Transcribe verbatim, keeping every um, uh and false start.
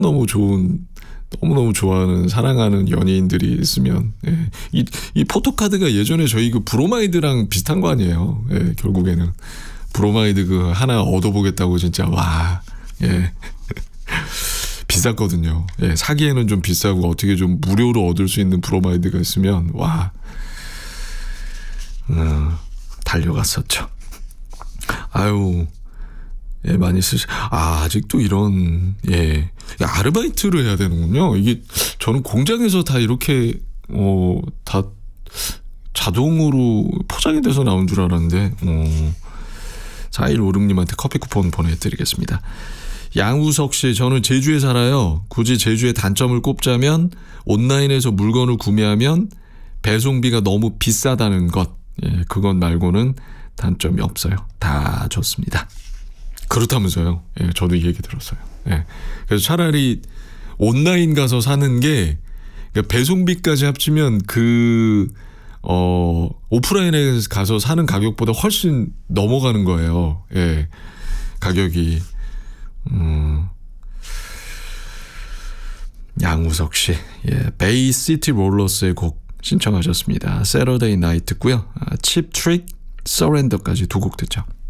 너무 좋은, 너무너무 좋아하는 사랑하는 연예인들이 있으면 예. 이, 이 포토카드가 예전에 저희 그 브로마이드랑 비슷한 거 아니에요. 예, 결국에는 브로마이드 그 하나 얻어보겠다고 진짜 와 예. 비쌌거든요. 예, 사기에는 좀 비싸고 어떻게 좀 무료로 얻을 수 있는 브로마이드가 있으면 와 어, 달려갔었죠. 아유. 예, 많이 쓰시, 아, 아직도 이런, 예. 아르바이트를 해야 되는군요. 이게, 저는 공장에서 다 이렇게, 어, 다 자동으로 포장이 돼서 나온 줄 알았는데, 어, 사일오육님한테 커피 쿠폰 보내드리겠습니다. 양우석 씨, 저는 제주에 살아요. 굳이 제주의 단점을 꼽자면, 온라인에서 물건을 구매하면 배송비가 너무 비싸다는 것. 예, 그것 말고는 단점이 없어요. 다 좋습니다. 그렇다면서요. 예, 저도 이 얘기 들었어요. 예. 그래서 차라리 온라인 가서 사는 게 그러니까 배송비까지 합치면 그 어, 오프라인에 가서 사는 가격보다 훨씬 넘어가는 거예요. 예, 가격이. 음. 양우석 씨, 예, 베이시티 롤러스의 곡 신청하셨습니다. 세러데이 나이트 듣고요. 아, 칩 트릭, 서렌더까지 두 곡 듣죠.